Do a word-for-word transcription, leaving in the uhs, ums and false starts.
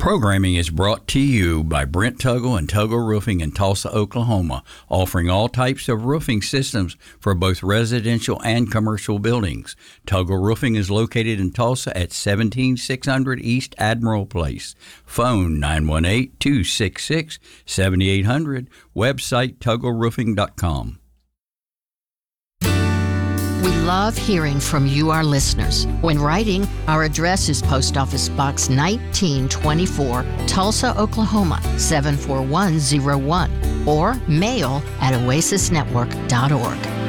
Programming is brought to you by Brent Tuggle and Tuggle Roofing in Tulsa, Oklahoma, offering all types of roofing systems for both residential and commercial buildings. Tuggle Roofing is located in Tulsa at seventeen six hundred East Admiral Place. Phone nine one eight, two six six, seven eight zero zero. Website tuggle roofing dot com. We love hearing from you, our listeners. When writing, our address is Post Office Box nineteen twenty-four, Tulsa, Oklahoma, seven four one zero one, or mail at oasis network dot org.